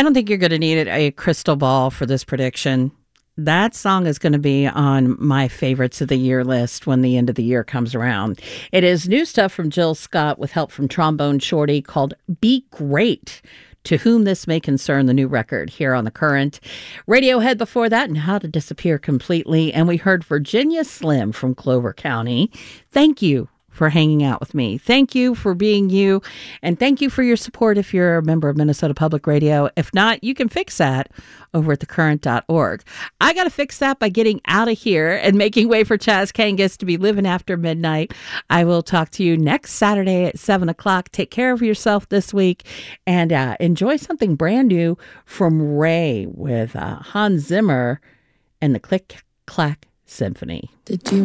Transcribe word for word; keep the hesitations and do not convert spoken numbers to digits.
I don't think you're going to need a crystal ball for this prediction. That song is going to be on my favorites of the year list when the end of the year comes around. It is new stuff from Jill Scott with help from Trombone Shorty called Be Great. To Whom This May Concern, the new record here on The Current. Radiohead before that, and How to Disappear Completely. And we heard Virginia Slim from Clover County. Thank you for hanging out with me. Thank you for being you. And thank you for your support if you're a member of Minnesota Public Radio. If not, you can fix that over at the current dot org. I got to fix that by getting out of here and making way for Chaz Kangas to be living after midnight. I will talk to you next Saturday at seven o'clock. Take care of yourself this week and uh, enjoy something brand new from Ray with uh, Hans Zimmer and the Click Clack Symphony. Did you